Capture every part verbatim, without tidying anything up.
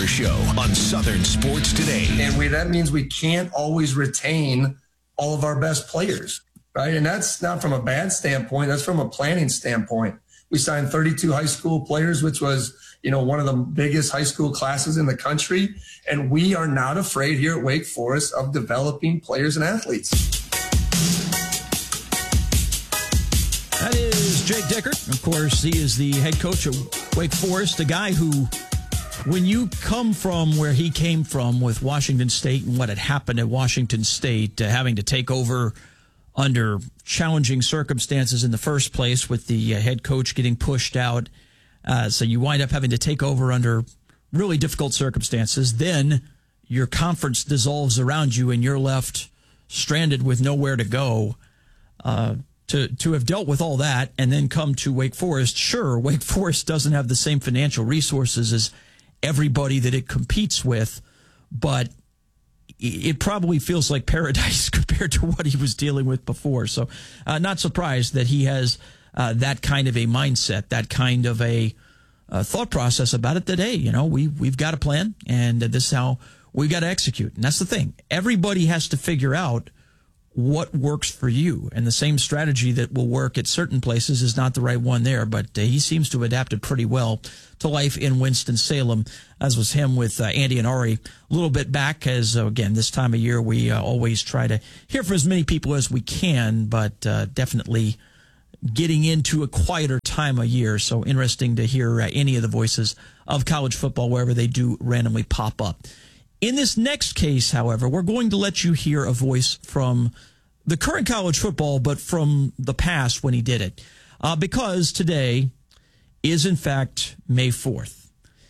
Beaver Show on Southern Sports Today. And we, that means we can't always retain all of our best players, right? And that's not from a bad standpoint. That's from a planning standpoint. We signed thirty-two high school players, which was, you know, one of the biggest high school classes in the country. And we are not afraid here at Wake Forest of developing players and athletes. That is Jake Dickert. Of course, he is the head coach of Wake Forest, a guy who, when you come from where he came from with Washington State and what had happened at Washington State, uh, having to take over under challenging circumstances in the first place with the uh, head coach getting pushed out, uh, so you wind up having to take over under really difficult circumstances. Then your conference dissolves around you and you're left stranded with nowhere to go. Uh, to to have dealt with all that and then come to Wake Forest, sure, Wake Forest doesn't have the same financial resources as everybody that it competes with, but it probably feels like paradise compared to what he was dealing with before. So uh, not surprised that he has uh, that kind of a mindset, that kind of a uh, thought process about it today. You know, we, we've got a plan, and this is how we've got to execute. And that's the thing. Everybody has to figure out what works for you, and the same strategy that will work at certain places is not the right one there, but uh, he seems to have adapted pretty well to life in Winston-Salem, as was him with uh, Andy and Ari a little bit back, as uh, again, this time of year we uh, always try to hear from as many people as we can, but uh, definitely getting into a quieter time of year, so interesting to hear uh, any of the voices of college football wherever they do randomly pop up. In this next case, however, we're going to let you hear a voice from the current college football, but from the past when he did it. Uh, because today is, in fact, May fourth.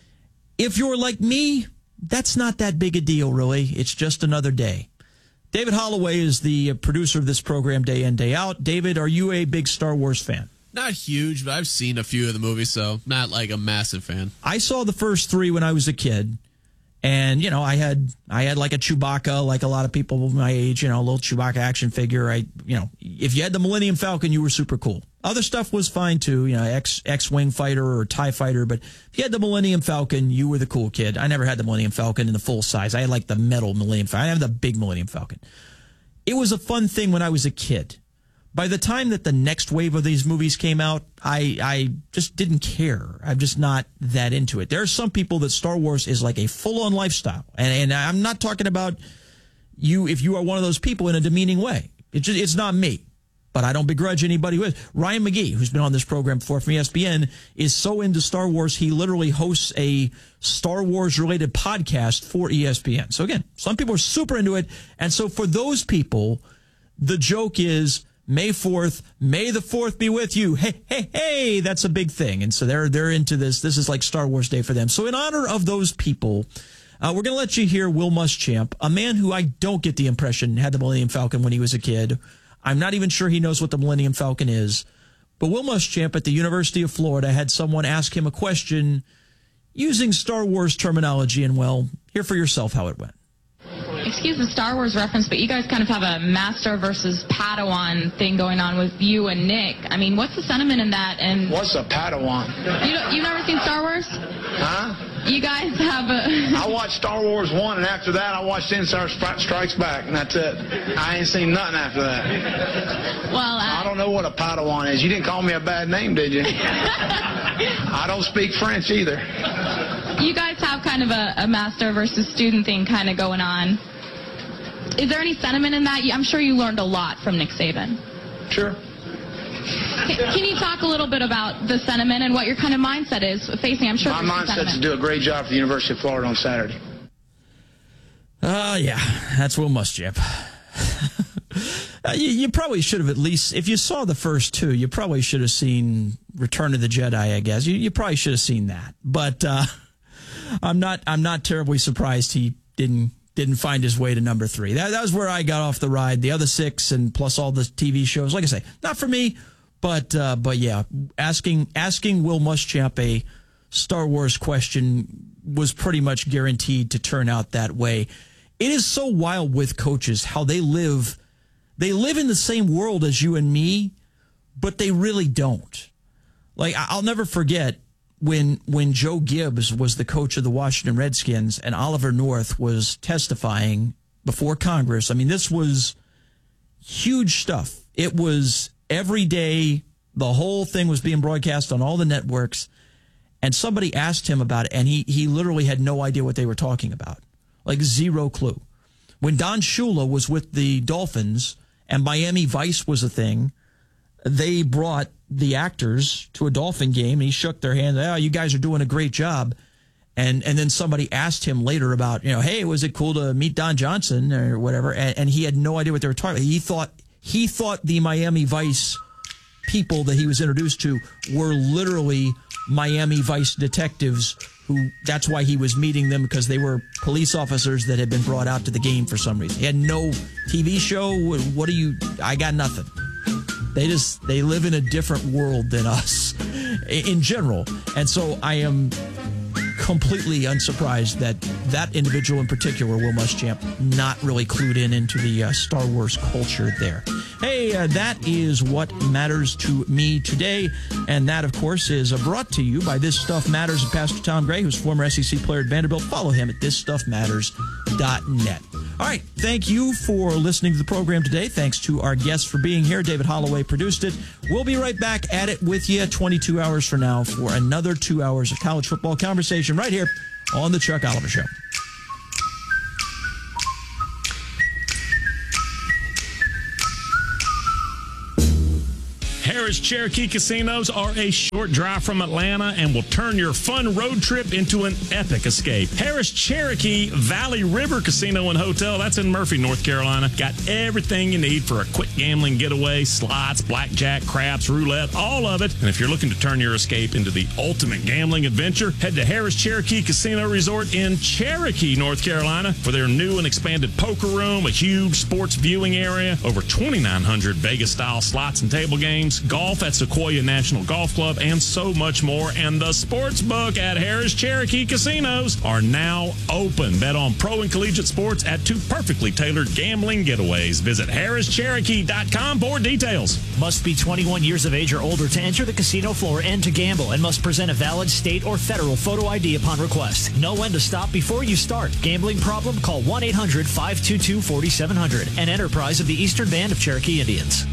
If you're like me, that's not that big a deal, really. It's just another day. David Holloway is the producer of this program day in, day out. David, are you a big Star Wars fan? Not huge, but I've seen a few of the movies, so not like a massive fan. I saw the first three when I was a kid. And, you know, I had I had like a Chewbacca, like a lot of people my age, you know, a little Chewbacca action figure. I, you know, if you had the Millennium Falcon, you were super cool. Other stuff was fine, too, you know, X, X-Wing fighter or TIE fighter. But if you had the Millennium Falcon, you were the cool kid. I never had the Millennium Falcon in the full size. I had like the metal Millennium Falcon. I have the big Millennium Falcon. It was a fun thing when I was a kid. By the time that the next wave of these movies came out, I I just didn't care. I'm just not that into it. There are some people that Star Wars is like a full-on lifestyle. And, and I'm not talking about you if you are one of those people in a demeaning way. It just, it's not me. But I don't begrudge anybody who is. Ryan McGee, who's been on this program before from E S P N, is so into Star Wars, he literally hosts a Star Wars-related podcast for E S P N. So again, some people are super into it. And so for those people, the joke is, May fourth, may the fourth be with you. Hey, hey, hey, that's a big thing. And so they're they're into this. This is like Star Wars Day for them. So in honor of those people, uh, we're going to let you hear Will Muschamp, a man who I don't get the impression had the Millennium Falcon when he was a kid. I'm not even sure he knows what the Millennium Falcon is. But Will Muschamp at the University of Florida had someone ask him a question using Star Wars terminology, and, well, hear for yourself how it went. Excuse the Star Wars reference, but you guys kind of have a master versus Padawan thing going on with you and Nick. I mean, what's the sentiment in that? And what's a Padawan? You don't, you've never seen Star Wars? Huh? You guys have a... I watched Star Wars one, and after that, I watched Empire Strikes Back, and that's it. I ain't seen nothing after that. Well, uh... I don't know what a Padawan is. You didn't call me a bad name, did you? I don't speak French either. You guys have kind of a, a master versus student thing kind of going on. Is there any sentiment in that? I'm sure you learned a lot from Nick Saban. Sure. Can, can you talk a little bit about the sentiment and what your kind of mindset is facing? I'm sure my mindset is to do a great job for the University of Florida on Saturday. Uh, yeah, that's Will Muschamp. uh, you, you probably should have at least, if you saw the first two, you probably should have seen Return of the Jedi, I guess. You, you probably should have seen that. But uh, I'm not I'm not terribly surprised he didn't didn't find his way to number three. That, that was where I got off the ride. The other six and plus all the T V shows, like I say, not for me, but uh, but yeah, asking asking Will Muschamp a Star Wars question was pretty much guaranteed to turn out that way. It is so wild with coaches how they live. They live in the same world as you and me, but they really don't. Like, I'll never forget when when Joe Gibbs was the coach of the Washington Redskins and Oliver North was testifying before Congress, I mean, this was huge stuff. It was every day. The whole thing was being broadcast on all the networks. And somebody asked him about it, and he he literally had no idea what they were talking about. Like zero clue. When Don Shula was with the Dolphins and Miami Vice was a thing, they brought the actors to a Dolphin game, and he shook their hand. Oh, you guys are doing a great job. And and then somebody asked him later about, you know, hey, was it cool to meet Don Johnson or whatever? And, and he had no idea what they were talking about. He thought he thought the Miami Vice people that he was introduced to were literally Miami Vice detectives who, that's why he was meeting them, because they were police officers that had been brought out to the game for some reason. He had no T V show. What do you, I got nothing. They just, they live in a different world than us in general. And so I am completely unsurprised that that individual in particular, Will Muschamp, not really clued in into the uh, Star Wars culture there. Hey, uh, that is what matters to me today. And that, of course, is uh, brought to you by This Stuff Matters and Pastor Tom Gray, who's former S E C player at Vanderbilt. Follow him at this stuff matters dot net. All right. Thank you for listening to the program today. Thanks to our guests for being here. David Holloway produced it. We'll be right back at it with you twenty-two hours from now for another two hours of college football conversation right here on The Chuck Oliver Show. Harris Cherokee Casinos are a short drive from Atlanta and will turn your fun road trip into an epic escape. Harris Cherokee Valley River Casino and Hotel, that's in Murphy, North Carolina. Got everything you need for a quick gambling getaway, slots, blackjack, craps, roulette, all of it. And if you're looking to turn your escape into the ultimate gambling adventure, head to Harris Cherokee Casino Resort in Cherokee, North Carolina for their new and expanded poker room, a huge sports viewing area, over twenty-nine hundred Vegas-style slots and table games, golf at Sequoia National Golf Club, and so much more. And the sports book at Harris Cherokee Casinos are now open. Bet on pro and collegiate sports at two perfectly tailored gambling getaways. Visit harris cherokee dot com for details. Must be twenty-one years of age or older to enter the casino floor and to gamble, and must present a valid state or federal photo I D upon request. Know when to stop before you start. Gambling problem? Call one eight hundred five two two four seven zero zero. An enterprise of the Eastern Band of Cherokee Indians.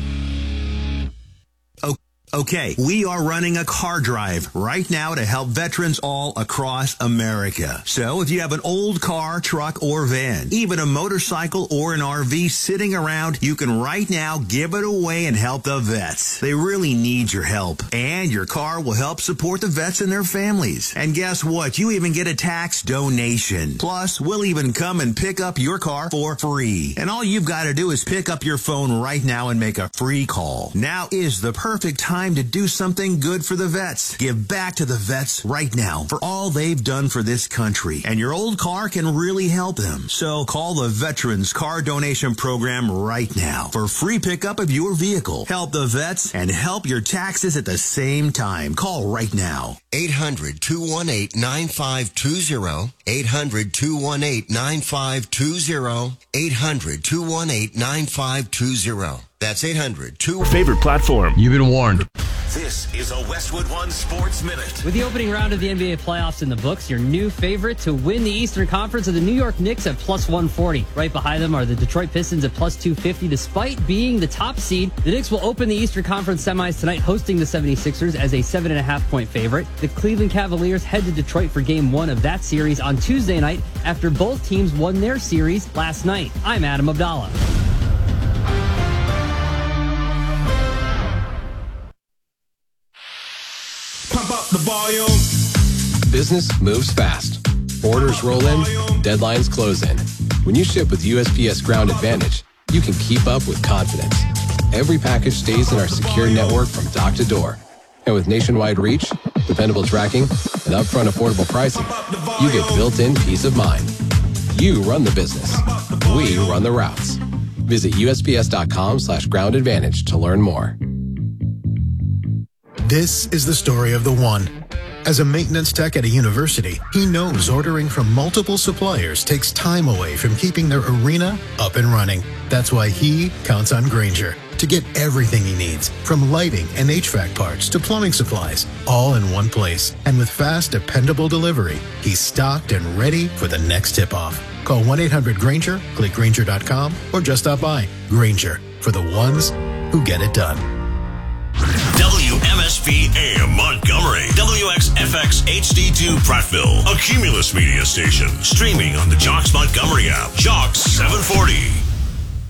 Okay, we are running a car drive right now to help veterans all across America. So if you have an old car, truck, or van, even a motorcycle or an R V sitting around, you can right now give it away and help the vets. They really need your help. And your car will help support the vets and their families. And guess what? You even get a tax donation. Plus, we'll even come and pick up your car for free. And all you've got to do is pick up your phone right now and make a free call. Now is the perfect time to do something good for the vets. Give back to the vets right now for all they've done for this country. And your old car can really help them. So call the Veterans Car Donation Program right now for free pickup of your vehicle. Help the vets and help your taxes at the same time. Call right now. eight hundred two one eight nine five two zero. eight hundred two one eight nine five two zero. eight hundred two one eight nine five two zero. That's eight hundred two. Favorite platform. You've been warned. This is a Westwood One Sports Minute. With the opening round of the N B A playoffs in the books, your new favorite to win the Eastern Conference are the New York Knicks at plus one forty. Right behind them are the Detroit Pistons at plus two fifty. Despite being the top seed, the Knicks will open the Eastern Conference semis tonight, hosting the seventy-sixers as a seven and a half point favorite. The Cleveland Cavaliers head to Detroit for game one of that series on Tuesday night after both teams won their series last night. I'm Adam Abdallah. Pump up the volume. Business moves fast. Orders roll in, deadlines close in. When you ship with U S P S Ground Advantage, you can keep up with confidence. Every package stays in our secure network from dock to door. And with nationwide reach, dependable tracking, and upfront affordable pricing, you get built-in peace of mind. You run the business. We run the routes. Visit U S P S dot com slash ground advantage to learn more. This is the story of the one. As a maintenance tech at a university, he knows ordering from multiple suppliers takes time away from keeping their arena up and running. That's why he counts on Grainger to get everything he needs, from lighting and H V A C parts to plumbing supplies, all in one place. And with fast, dependable delivery, he's stocked and ready for the next tip-off. Call one eight hundred Grainger, click Grainger dot com, or just stop by. Grainger, for the ones who get it done. W M S P A M Montgomery, W X F X H D two Prattville, a Cumulus media station, streaming on the Jocks Montgomery app, Jocks seven forty.